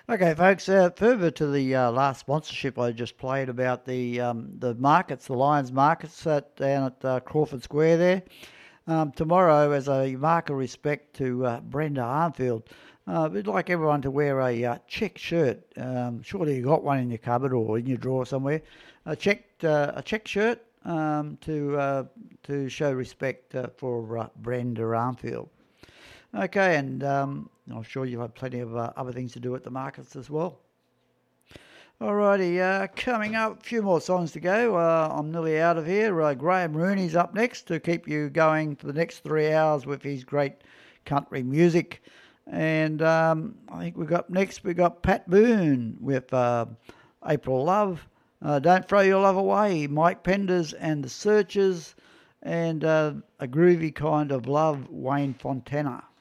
Okay, folks. Further to the last sponsorship I just played about the markets, the Lions markets down at Crawford Square there. Tomorrow, as a mark of respect to Brenda Armfield, we'd like everyone to wear a check shirt. Surely you got one in your cupboard or in your drawer somewhere. A check shirt to show respect for Brenda Armfield. Okay, and I'm sure you've had plenty of other things to do at the markets as well. Alrighty, coming up, a few more songs to go. I'm nearly out of here. Graham Rooney's up next to keep you going for the next 3 hours with his great country music. And I think we got Pat Boone with April Love. Don't Throw Your Love Away, Mike Penders and the Searchers, and A Groovy Kind of Love, Wayne Fontana.